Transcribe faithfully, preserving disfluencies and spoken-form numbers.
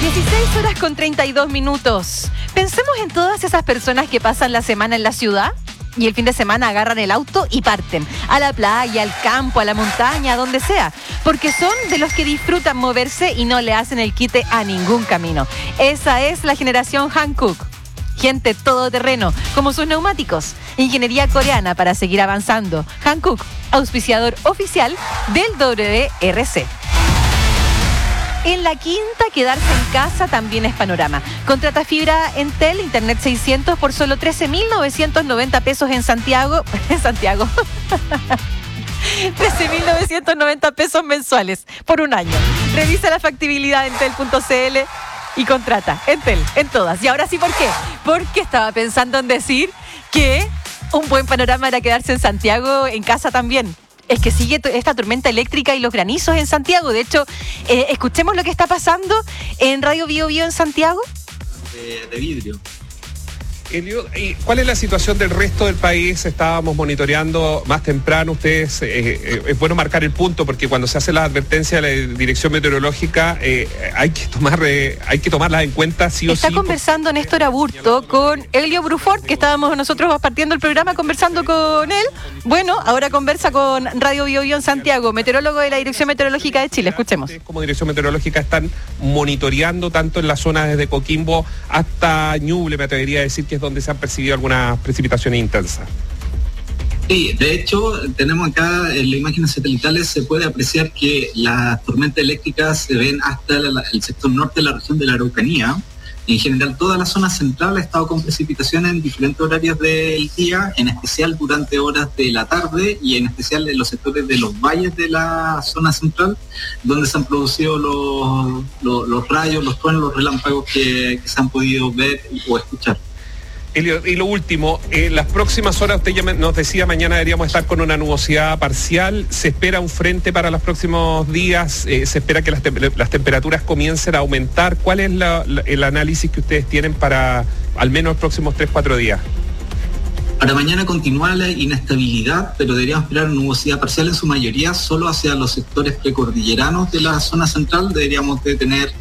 dieciséis horas con treinta y dos minutos. Pensemos en todas esas personas que pasan la semana en la ciudad y el fin de semana agarran el auto y parten a la playa, al campo, a la montaña, a donde sea, porque son de los que disfrutan moverse y no le hacen el quite a ningún camino. Esa es la generación Hankook. Gente todoterreno, como sus neumáticos. Ingeniería coreana para seguir avanzando. Hankook, auspiciador oficial del W R C. En la quinta, quedarse en casa también es panorama. Contrata fibra Entel, internet seiscientos por solo trece mil novecientos noventa pesos en Santiago. En Santiago. trece mil novecientos noventa pesos mensuales por un año. Revisa la factibilidad en entel punto c l y contrata Entel en todas. Y ahora sí, ¿por qué? Porque estaba pensando en decir que un buen panorama era quedarse en Santiago en casa también. Es que sigue esta tormenta eléctrica y los granizos en Santiago. De hecho, eh, escuchemos lo que está pasando en Radio Bio Bio en Santiago. De, de vidrio. Elio, ¿cuál es la situación del resto del país? Estábamos monitoreando más temprano. Ustedes, eh, eh, es bueno marcar el punto porque cuando se hace la advertencia de la Dirección Meteorológica eh, hay que tomar, eh, hay que tomarla en cuenta sí o Está sí. Está conversando porque... Néstor Aburto con Elio Brufort, que estábamos nosotros partiendo el programa conversando con él. Bueno, ahora conversa con Radio Bio Bio en Santiago, meteorólogo de la Dirección Meteorológica de Chile. Escuchemos. Como Dirección Meteorológica están monitoreando tanto en la zona desde Coquimbo hasta Ñuble, me atrevería a decir que es donde se han percibido algunas precipitaciones intensas. Sí, de hecho, tenemos acá en las imágenes satelitales, se puede apreciar que las tormentas eléctricas se ven hasta la, el sector norte de la región de la Araucanía. En general, toda la zona central ha estado con precipitaciones en diferentes horarios del día, en especial durante horas de la tarde y en especial en los sectores de los valles de la zona central, donde se han producido los, los, los rayos, los truenos, los relámpagos que, que se han podido ver o escuchar. Elio, y lo último, en las próximas horas, usted ya nos decía, mañana deberíamos estar con una nubosidad parcial. ¿Se espera un frente para los próximos días? Eh, ¿Se espera que las, te- las temperaturas comiencen a aumentar? ¿Cuál es la, la, el análisis que ustedes tienen para al menos los próximos tres, cuatro días? Para mañana continúa la inestabilidad, pero deberíamos esperar nubosidad parcial en su mayoría solo hacia los sectores precordilleranos de la zona central. Deberíamos de tener